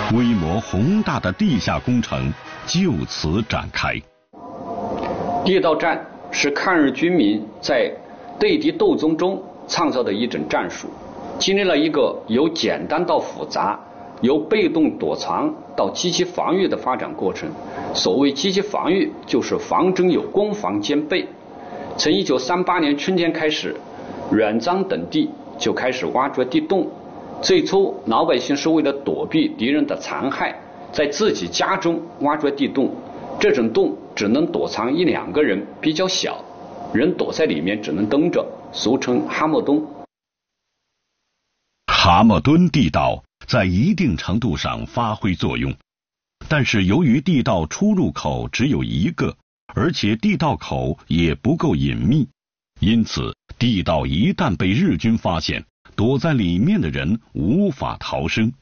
规模宏大的地下工程就此展开。 地道战是抗日军民在对敌斗争中创造的一种战术，经历了一个由简单到复杂，由被动躲藏到积极防御的发展过程。所谓积极防御，就是防征有攻防兼备。从1938年春天开始，远漳等地就开始挖掘地洞。最初老百姓是为了躲避敌人的残害，在自己家中挖掘地洞，这种洞只能躲藏1、2个人，比较小，人躲在里面只能蹬着，俗称蛤蟆墩。 蛤蟆墩地道在一定程度上发挥作用，但是由于地道出入口只有1个，而且地道口也不够隐秘，因此地道一旦被日军发现，躲在里面的人无法逃生。